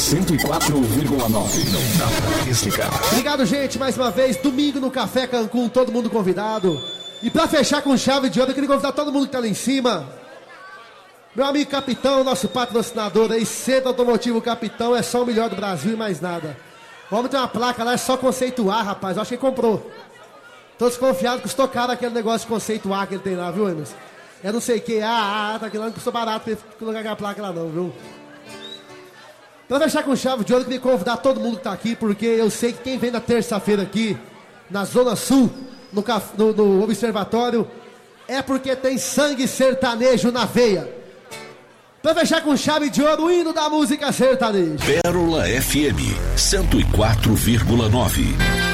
104,9. Não dá pra desligar. Obrigado, gente, mais uma vez. Domingo no Café Cancún, todo mundo convidado. E pra fechar com chave de ouro, eu queria convidar todo mundo que tá lá em cima. Meu amigo Capitão, nosso patrocinador aí, Centro Automotivo Capitão, é só o melhor do Brasil e mais nada. O homem tem uma placa lá, é só conceito A, rapaz, eu acho que ele comprou. Tô desconfiado que estocaram aquele negócio de conceito A que ele tem lá, viu, Emerson? É não sei o que, tá aqui lá, não custou barato pra ele colocar aquela placa lá não, viu? Pra fechar com chave de ouro, eu queria convidar todo mundo que tá aqui, porque eu sei que quem vem na terça-feira aqui, na Zona Sul, no Observatório, é porque tem sangue sertanejo na veia. Pra fechar com chave de ouro, o hino da música sertaneja. Pérola FM 104,9.